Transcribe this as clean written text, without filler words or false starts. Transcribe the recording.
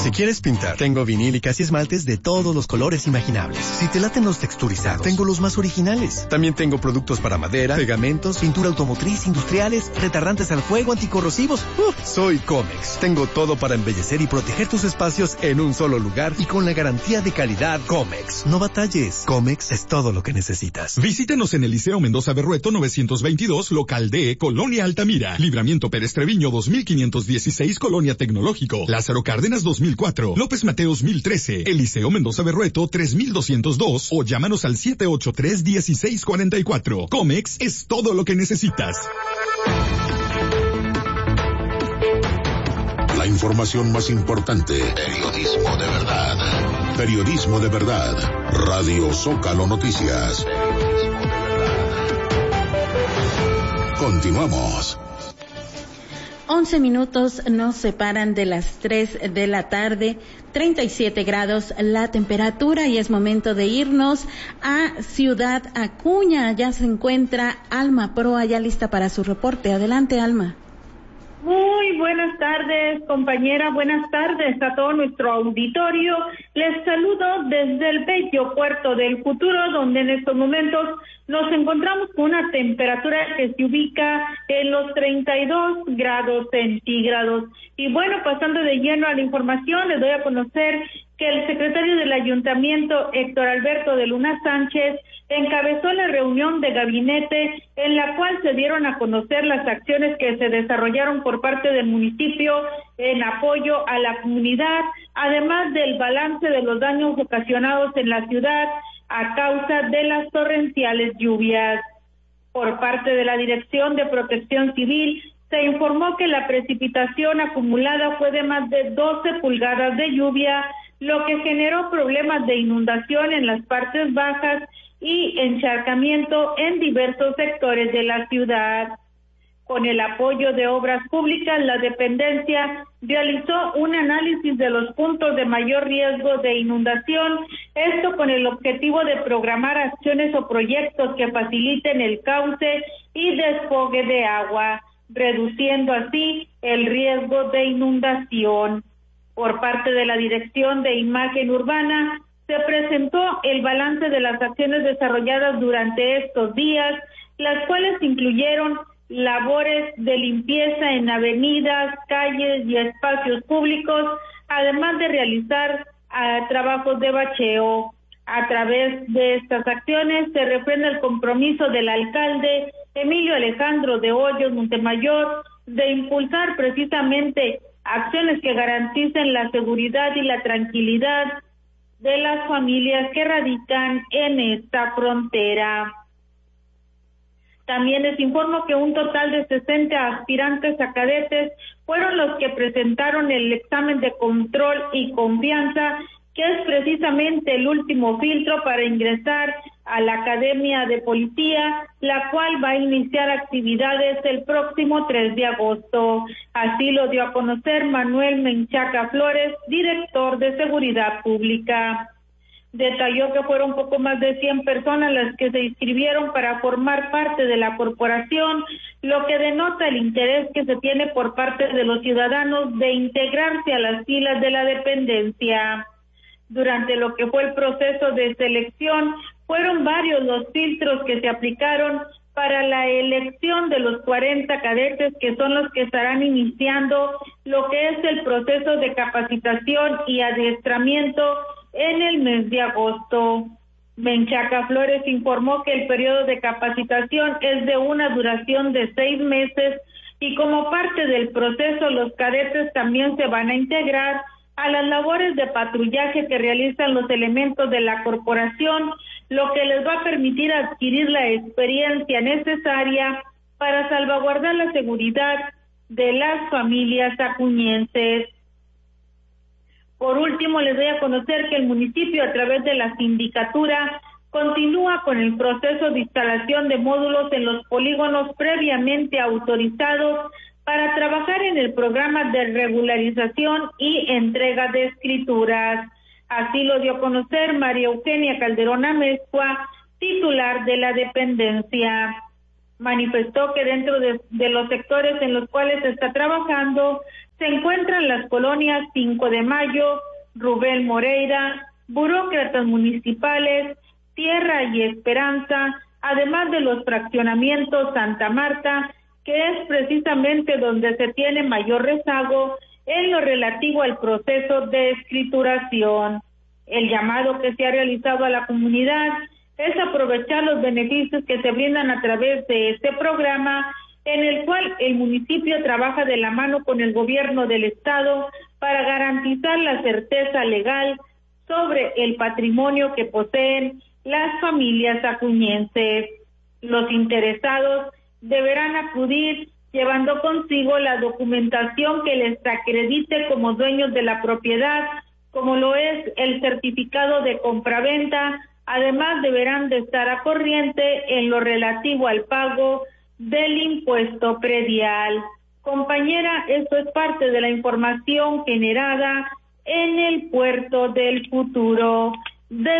Si quieres pintar, tengo vinílicas y esmaltes de todos los colores imaginables. Si te laten los texturizados, tengo los más originales. También tengo productos para madera, pegamentos, pintura automotriz, industriales, retardantes al fuego, anticorrosivos. Soy Comex. Tengo todo para embellecer y proteger tus espacios en un solo lugar y con la garantía de calidad Comex. No batalles. Comex es todo lo que necesitas. Visítenos en el Liceo Mendoza Berrueto 922, local D, Colonia Altamira. Libramiento Pérez Treviño 2516, Colonia Tecnológico. Lázaro Cárdenas 2004. López Mateos 1013. El Liceo Mendoza Berrueto 3202. O llámanos al 783-1644. Comex es todo lo que necesitas. La información más importante. Periodismo de verdad. Periodismo de verdad. Radio Zócalo Noticias. Continuamos. 11 minutos nos separan de las 3 de la tarde, 37 grados la temperatura y es momento de irnos a Ciudad Acuña. Ya se encuentra Alma Proa, ya lista para su reporte. Adelante, Alma. Muy buenas tardes, compañera, buenas tardes a todo nuestro auditorio. Les saludo desde el bello puerto del Futuro, donde en estos momentos nos encontramos con una temperatura que se ubica en los 32 grados centígrados. Y bueno, pasando de lleno a la información, les doy a conocer que el secretario del Ayuntamiento, Héctor Alberto de Luna Sánchez, encabezó la reunión de gabinete en la cual se dieron a conocer las acciones que se desarrollaron por parte del municipio en apoyo a la comunidad, además del balance de los daños ocasionados en la ciudad a causa de las torrenciales lluvias. Por parte de la Dirección de Protección Civil, se informó que la precipitación acumulada fue de más de 12 pulgadas de lluvia, lo que generó problemas de inundación en las partes bajas y encharcamiento en diversos sectores de la ciudad. Con el apoyo de Obras Públicas, la dependencia realizó un análisis de los puntos de mayor riesgo de inundación, esto con el objetivo de programar acciones o proyectos que faciliten el cauce y desfogue de agua, reduciendo así el riesgo de inundación. Por parte de la Dirección de Imagen Urbana, se presentó el balance de las acciones desarrolladas durante estos días, las cuales incluyeron labores de limpieza en avenidas, calles y espacios públicos, además de realizar trabajos de bacheo. A través de estas acciones se refrenda el compromiso del alcalde Emilio Alejandro de Hoyos Montemayor de impulsar precisamente acciones que garanticen la seguridad y la tranquilidad de las familias que radican en esta frontera. También les informo que un total de 60 aspirantes a cadetes fueron los que presentaron el examen de control y confianza, que es precisamente el último filtro para ingresar a la Academia de Policía, la cual va a iniciar actividades el próximo 3 de agosto. Así lo dio a conocer Manuel Menchaca Flores, director de Seguridad Pública. Detalló que fueron poco más de 100 personas las que se inscribieron para formar parte de la corporación, lo que denota el interés que se tiene por parte de los ciudadanos de integrarse a las filas de la dependencia. Durante lo que fue el proceso de selección, fueron varios los filtros que se aplicaron para la elección de los 40 cadetes que son los que estarán iniciando lo que es el proceso de capacitación y adiestramiento en el mes de agosto. Menchaca Flores informó que el periodo de capacitación es de una duración de 6 meses y como parte del proceso los cadetes también se van a integrar a las labores de patrullaje que realizan los elementos de la corporación, lo que les va a permitir adquirir la experiencia necesaria para salvaguardar la seguridad de las familias acuñenses. Por último, les doy a conocer que el municipio, a través de la sindicatura, continúa con el proceso de instalación de módulos en los polígonos previamente autorizados para trabajar en el programa de regularización y entrega de escrituras. Así lo dio a conocer María Eugenia Calderón Amezcua, titular de la dependencia. Manifestó que dentro de los sectores en los cuales se está trabajando, se encuentran las colonias 5 de Mayo, Rubén Moreira, burócratas municipales, Tierra y Esperanza, además de los fraccionamientos Santa Marta, que es precisamente donde se tiene mayor rezago en lo relativo al proceso de escrituración. El llamado que se ha realizado a la comunidad es aprovechar los beneficios que se brindan a través de este programa, en el cual el municipio trabaja de la mano con el gobierno del estado para garantizar la certeza legal sobre el patrimonio que poseen las familias acuñenses. Los interesados deberán acudir llevando consigo la documentación que les acredite como dueños de la propiedad, como lo es el certificado de compraventa. Además, deberán de estar a corriente en lo relativo al pago del impuesto predial. Compañera, esto es parte de la información generada en el Puerto del Futuro.